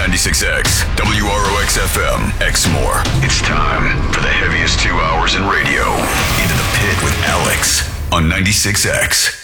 96X, WROX FM, Exmoor. It's time for the heaviest 2 hours in radio. Into the Pit with Alex on 96X.